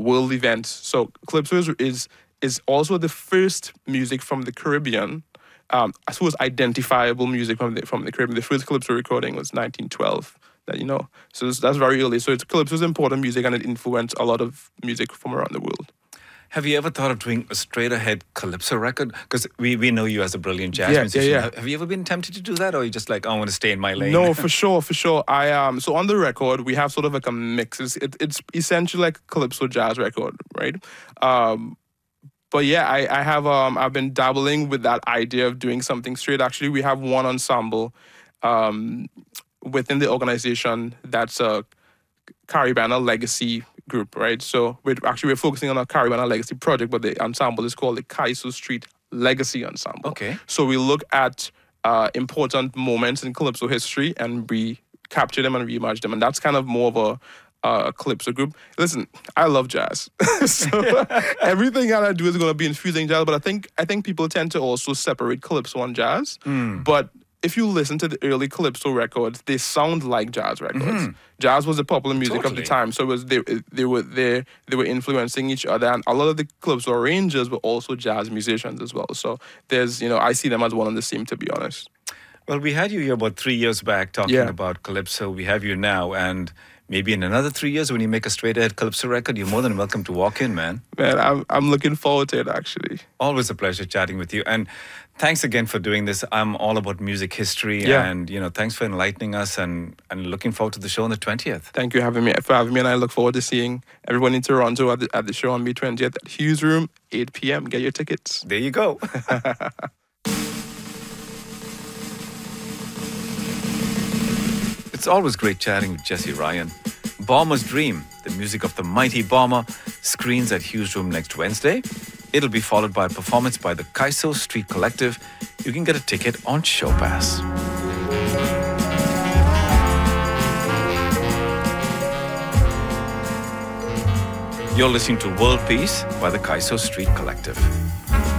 world events. So Calypso is also the first music from the Caribbean. I suppose identifiable music from the Caribbean. The first Calypso recording was 1912. So that's very early. So Calypso is important music, and it influenced a lot of music from around the world. Have you ever thought of doing a straight-ahead Calypso record? Because we know you as a brilliant jazz musician. Yeah. Have you ever been tempted to do that, or are you just like, I want to stay in my lane? No, for sure. I so on the record we have sort of like a mix. It's essentially like a Calypso jazz record, right? But yeah, I have I've been dabbling with that idea of doing something straight. Actually, we have one ensemble within the organization that's a Caribana Legacy group, right? So we're focusing on a Caribana Legacy project, but the ensemble is called the Kaiso Street Legacy Ensemble. Okay. So we look at important moments in Calypso history and we capture them and reimagine them, and that's kind of more of a Calypso group. Listen, I love jazz, so everything that I do is going to be infusing jazz. But I think people tend to also separate Calypso and jazz. But if you listen to the early Calypso records, they sound like jazz records. Jazz was the popular music of the time, so they were influencing each other, and a lot of the Calypso arrangers were also jazz musicians as well. So there's, I see them as one and the same, to be honest. Well, we had you here about 3 years back talking about Calypso. We have you now, and maybe in another 3 years when you make a straight-ahead Calypso record, you're more than welcome to walk in, man. Man, I'm looking forward to it, actually. Always a pleasure chatting with you. And thanks again for doing this. I'm all about music history. And, thanks for enlightening us and looking forward to the show on the 20th. Thank you for having me. And I look forward to seeing everyone in Toronto at the show on May 20th at Hughes Room, 8 p.m. Get your tickets. There you go. It's always great chatting with Jesse Ryan. Bomber's Dream, the music of the mighty Bomber, screens at Hughes Room next Wednesday. It'll be followed by a performance by the Kaiso Street Collective. You can get a ticket on Showpass. You're listening to World Peace by the Kaiso Street Collective.